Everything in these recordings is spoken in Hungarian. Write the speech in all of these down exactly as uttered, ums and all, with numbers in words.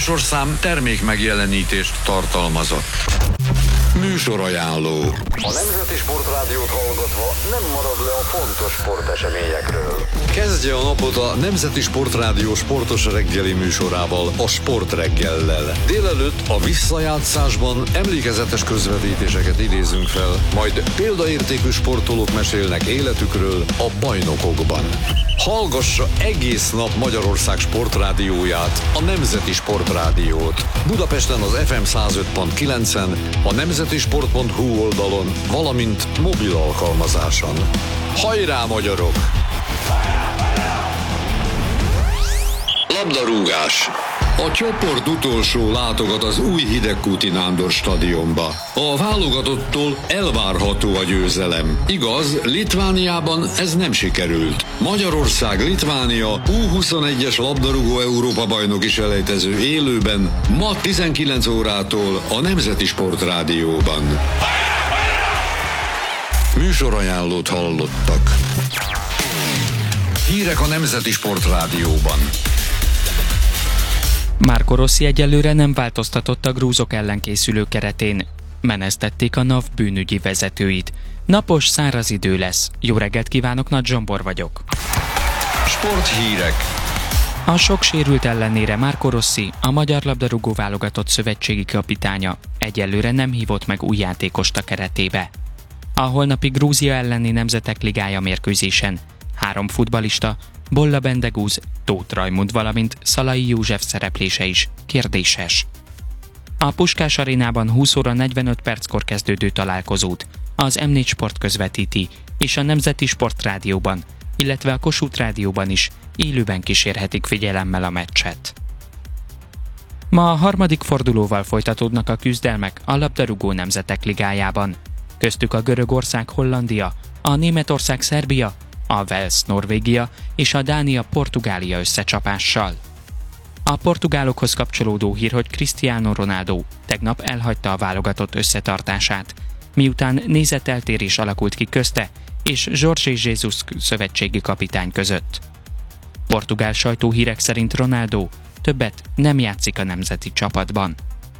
műsorszám termék megjelenítést tartalmazott. Műsorajánló. A Nemzeti Sportrádiót hallgatva nem marad le a fontos sporteseményekről. Kezdje a napot a Nemzeti Sportrádió sportos reggeli műsorával, a Sportreggellel. Délelőtt a visszajátszásban emlékezetes közvetítéseket idézünk fel, majd példaértékű sportolók mesélnek életükről a bajnokokban. Hallgassa egész nap Magyarország sportrádióját, a Nemzeti Sportrádiót. Budapesten az ef em száz öt pont kilencen, a nemzetisport pont hu oldalon, valamint mobil alkalmazáson. Hajrá, magyarok! Labdarúgás. A csoport utolsó látogat az új Hidegkúti Nándor stadionba. A válogatottól elvárható a győzelem. Igaz, Litvániában ez nem sikerült. Magyarország-Litvánia U huszonegyes labdarúgó Európa-bajnoki selejtező élőben ma tizenkilenc órától a Nemzeti Sportrádióban. Műsorajánlót hallottak. Hírek a Nemzeti Sportrádióban. Marco Rossi egyelőre nem változtatott a grúzok ellen készülő keretén. Menesztették a NAV bűnügyi vezetőit. Napos, száraz idő lesz. Jó reggelt kívánok, Nagy Zsombor vagyok. Sporthírek. A sok sérült ellenére Marco Rossi, a magyar labdarúgó válogatott szövetségi kapitánya egyelőre nem hívott meg új játékost a keretébe. A holnapi Grúzia elleni Nemzetek Ligája mérkőzésen három futballista, Bolla Bendegúz, Tóth Rajmund, valamint Szalai József szereplése is kérdéses. A Puskás Arénában húsz óra negyvenöt perckor kezdődő találkozót az em négy Sport közvetíti, és a Nemzeti Sportrádióban, illetve a Kossuth Rádióban is élőben kísérhetik figyelemmel a meccset. Ma a harmadik fordulóval folytatódnak a küzdelmek a labdarúgó Nemzetek Ligájában. Köztük a Görögország-Hollandia, a Németország-Szerbia, a Wales-Norvégia és a Dánia-Portugália összecsapással. A portugálokhoz kapcsolódó hír, hogy Cristiano Ronaldo tegnap elhagyta a válogatott összetartását, miután nézeteltérés alakult ki közte és Jorge Jesus szövetségi kapitány között. Portugál sajtóhírek szerint Ronaldo többet nem játszik a nemzeti csapatban.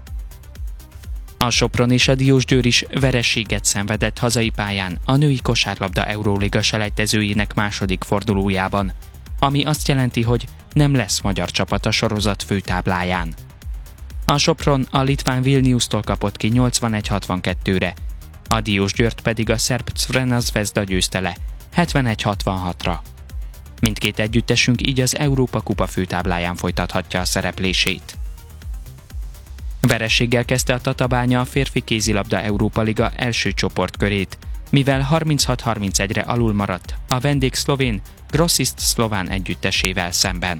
A Sopron és a Diósgyőr is vereséget szenvedett hazai pályán a női kosárlabda Euróliga selejtezőjének második fordulójában, ami azt jelenti, hogy nem lesz magyar csapat a sorozat főtábláján. A Sopron a litván Vilniustól kapott ki nyolcvanegy hatvankettőre, a Diósgyőrt pedig a szerb Crvena Zvezda győzte le hetvenegy hatvanhatra. Mindkét együttesünk így az Európa Kupa főtábláján folytathatja a szereplését. Vereséggel kezdte a Tatabánya a férfi kézilabda Európa Liga első csoportkörét, mivel harminchat harmincegyre alul maradt a vendég szlovén Grosist szlován együttesével szemben.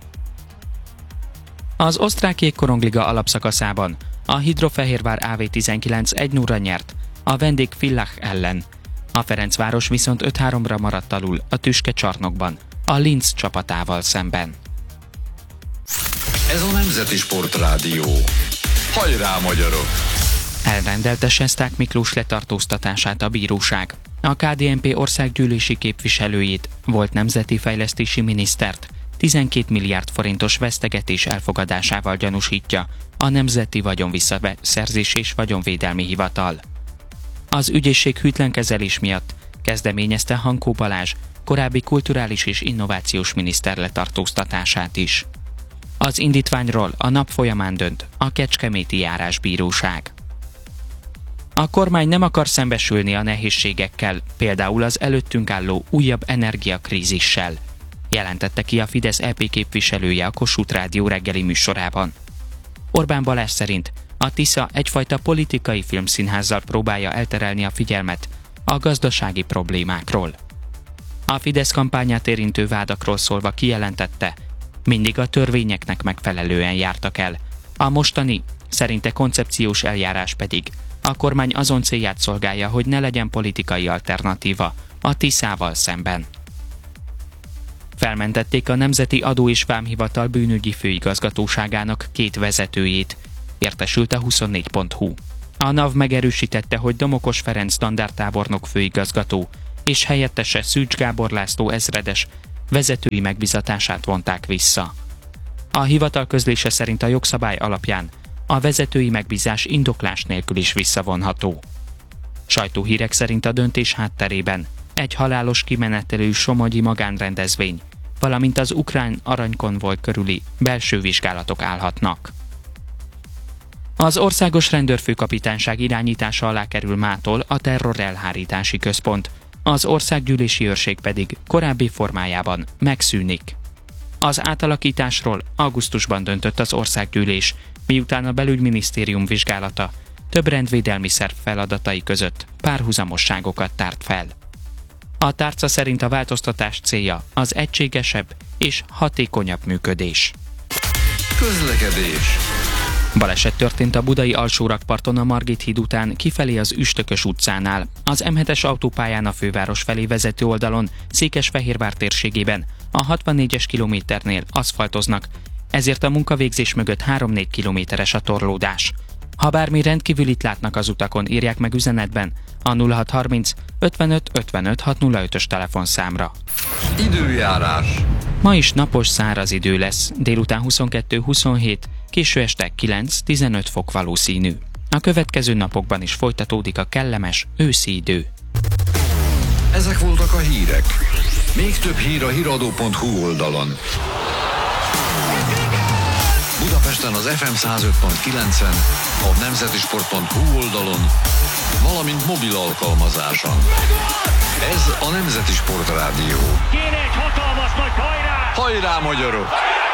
Az osztrák jégkorongliga alapszakaszában a Hidrofehérvár á vé tizenkilenc egy nullra nyert a vendég Villach ellen. A Ferencváros viszont öt háromra maradt alul a Tüske csarnokban a Linz csapatával szemben. Ez a Nemzeti Sportrádió. Hajrá, magyarok! Elrendelte Sesták Miklós letartóztatását a bíróság. A ká dé en pé országgyűlési képviselőjét, volt nemzeti fejlesztési minisztert tizenkét milliárd forintos vesztegetés elfogadásával gyanúsítja a Nemzeti Vagyonvisszaszerzés és Vagyonvédelmi Hivatal. Az ügyészség hűtlen kezelés miatt kezdeményezte Hankó Balázs, korábbi kulturális és innovációs miniszter letartóztatását is. Az indítványról a nap folyamán dönt a Kecskeméti Járásbíróság. A kormány nem akar szembesülni a nehézségekkel, például az előttünk álló újabb energiakrízissel, jelentette ki a Fidesz é pé képviselője a Kossuth Rádió reggeli műsorában. Orbán Balázs szerint a Tisza egyfajta politikai filmszínházzal próbálja elterelni a figyelmet a gazdasági problémákról. A Fidesz kampányát érintő vádakról szólva kijelentette, mindig a törvényeknek megfelelően jártak el. A mostani, szerinte koncepciós eljárás pedig a kormány azon célját szolgálja, hogy ne legyen politikai alternatíva a Tiszával szemben. Felmentették a Nemzeti Adó- és Vámhivatal bűnügyi főigazgatóságának két vezetőjét, értesült a huszonnégy pont hu. A NAV megerősítette, hogy Domokos Ferenc dandártábornok főigazgató és helyettese Szűcs Gábor László ezredes vezetői megbízatását vonták vissza. A hivatal közlése szerint a jogszabály alapján a vezetői megbízás indoklás nélkül is visszavonható. Sajtóhírek szerint a döntés hátterében egy halálos kimenetelő somogyi magánrendezvény, valamint az ukrán aranykonvoj körüli belső vizsgálatok állhatnak. Az Országos Rendőrfőkapitányság irányítása alá kerül mától a terrorelhárítási központ, az Országgyűlési Őrség pedig korábbi formájában megszűnik. Az átalakításról augusztusban döntött az Országgyűlés, miután a Belügyminisztérium vizsgálata több rendvédelmi szerv feladatai között párhuzamosságokat tárt fel. A tárca szerint a változtatás célja az egységesebb és hatékonyabb működés. Közlekedés. Baleset történt a budai alsórakparton a Margit híd után kifelé az Üstökös utcánál. Az em hetes autópályán a főváros felé vezető oldalon, Székesfehérvár térségében a hatvannégyes kilométernél aszfaltoznak, ezért a munkavégzés mögött három-négy kilométeres a torlódás. Ha bármi rendkívülit látnak az utakon, írják meg üzenetben a nulla hat harminc ötvenöt ötvenöt hatszázötös telefonszámra. Időjárás. Ma is napos, száraz idő lesz, délután huszonkettő huszonhét, késő este kilenc-tizenöt fok valószínű. A következő napokban is folytatódik a kellemes őszi idő. Ezek voltak a hírek. Még több hír a híradó pont hu oldalon. Budapesten az ef em száz öt pont kilencen, a nemzetisport pont hu oldalon, valamint mobil alkalmazáson. Ez a Nemzeti Sport Rádió. Kéne egy hatalmas nagy hajrá! Hajrá, magyarok!